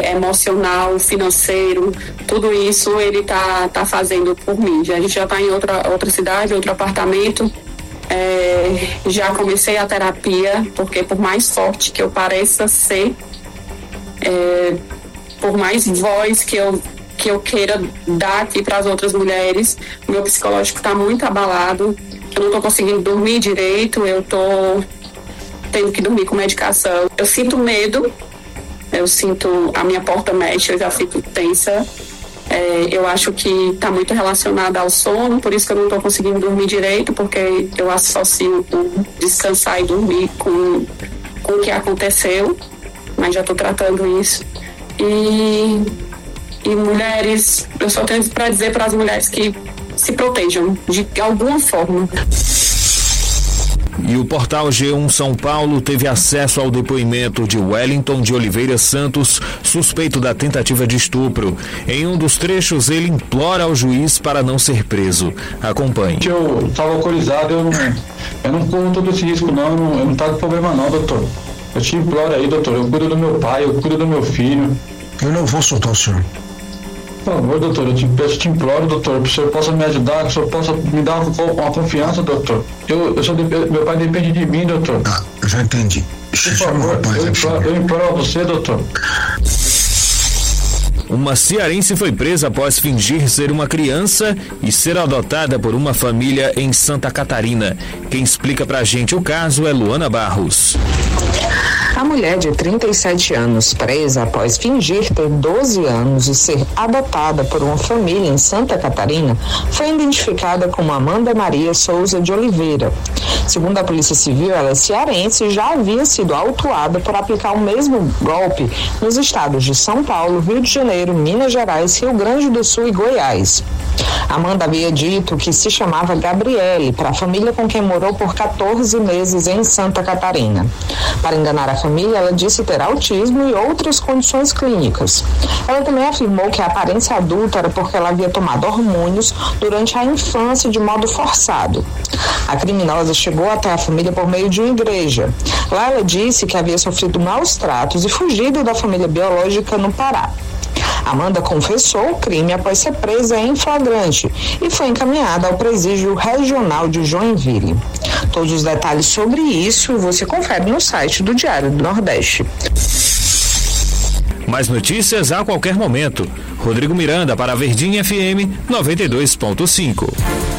emocional, financeiro, tudo isso ele tá fazendo por mim. A gente já está em outra cidade, outro apartamento. Já comecei a terapia, porque por mais forte que eu pareça ser, por mais voz que eu queira dar aqui para as outras mulheres, o meu psicológico está muito abalado, eu não estou conseguindo dormir direito, eu estou tendo que dormir com medicação. Eu sinto medo, eu sinto a minha porta mexe, eu já fico tensa. Eu acho que está muito relacionada ao sono, por isso que eu não estou conseguindo dormir direito, porque eu associo o descansar e dormir com o que aconteceu, mas já estou tratando isso. E mulheres, eu só tenho para dizer para as mulheres que se protejam de alguma forma. E o portal G1 São Paulo teve acesso ao depoimento de Wellington de Oliveira Santos, suspeito da tentativa de estupro. Em um dos trechos, ele implora ao juiz para não ser preso. Acompanhe. Eu estava alcoolizado, eu não corro todo esse risco, não. Eu não estava com problema, não, doutor. Eu te imploro aí, doutor. Eu cuido do meu pai, eu cuido do meu filho. Eu não vou soltar o senhor. Por favor, doutor, eu te imploro, doutor, que o senhor possa me ajudar, que o senhor possa me dar uma confiança, doutor. Meu pai depende de mim, doutor. Eu já entendi. Por favor, eu imploro a você, doutor. Uma cearense foi presa após fingir ser uma criança e ser adotada por uma família em Santa Catarina. Quem explica pra gente o caso é Luana Barros. A mulher de 37 anos, presa após fingir ter 12 anos e ser adotada por uma família em Santa Catarina, foi identificada como Amanda Maria Souza de Oliveira. Segundo a Polícia Civil, ela é cearense e já havia sido autuada por aplicar o mesmo golpe nos estados de São Paulo, Rio de Janeiro, Minas Gerais, Rio Grande do Sul e Goiás. Amanda havia dito que se chamava Gabriele para a família com quem morou por 14 meses em Santa Catarina. Para enganar a família, ela disse ter autismo e outras condições clínicas. Ela também afirmou que a aparência adulta era porque ela havia tomado hormônios durante a infância de modo forçado. A criminosa chegou até a família por meio de uma igreja. Lá ela disse que havia sofrido maus tratos e fugido da família biológica no Pará. Amanda confessou o crime após ser presa em flagrante e foi encaminhada ao presídio regional de Joinville. Todos os detalhes sobre isso você confere no site do Diário do Nordeste. Mais notícias a qualquer momento. Rodrigo Miranda para a Verdinha FM 92.5.